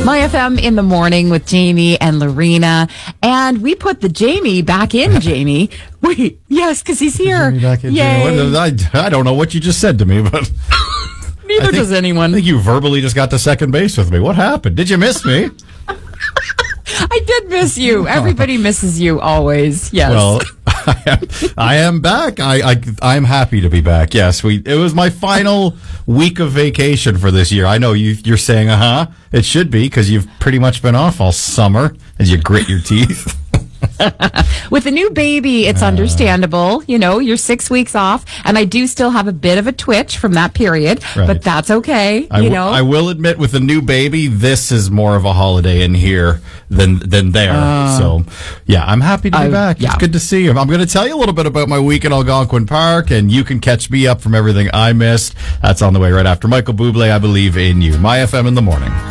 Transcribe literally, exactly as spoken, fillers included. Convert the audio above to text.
My F M in the morning with Jamie and Lorena. And we put the Jamie back in, Jamie. Wait, yes, because he's here. Jamie back in, Yay. Jamie. What, I, I don't know what you just said to me, but... Neither think, does anyone. I think you verbally just got to second base with me. What happened? Did you miss me? I did miss you. Everybody misses you always. Yes. Well, I am, I am back. I, I I'm happy to be back. Yes, we. It was my final week of vacation for this year. I know you. You're saying, uh huh. It should be because you've pretty much been off all summer as you grit your teeth. With a new baby, it's uh, understandable. You know, you're six weeks off, and I do still have a bit of a twitch from that period, right. But that's okay. I you w- know, I will admit, with a new baby, this is more of a holiday in here than than there. Uh, so, yeah, I'm happy to be I, back. Yeah. It's good to see you. I'm going to tell you a little bit about my week in Algonquin Park, and you can catch me up from everything I missed. That's on the way right after Michael Bublé. I Believe in You. My F M in the morning.